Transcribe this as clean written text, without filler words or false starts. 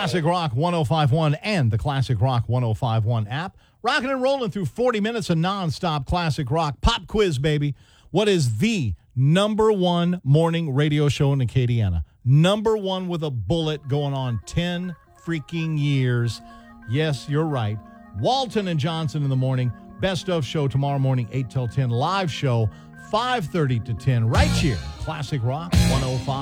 Classic Rock 1051 and the Classic Rock 1051 app. Rocking and rolling through 40 minutes of nonstop classic rock. Pop quiz, baby. What is the number one morning radio show in Acadiana? Number one with a bullet going on 10 freaking years. Yes, you're right. Walton and Johnson in the morning. Best of show tomorrow morning, 8 till 10. Live show, 5:30 to 10. Right here. Classic Rock 105.